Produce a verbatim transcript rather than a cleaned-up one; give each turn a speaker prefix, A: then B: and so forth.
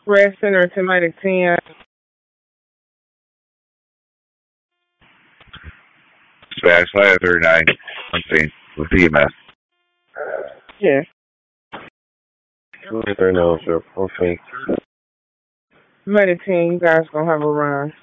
A: Red Center to Medic ten.
B: Dispatch five thirty-nine. I'm saying with E M S.
A: Yes.
C: two thirty-nine, sure. Okay.
A: Medic ten, you guys gonna have a run.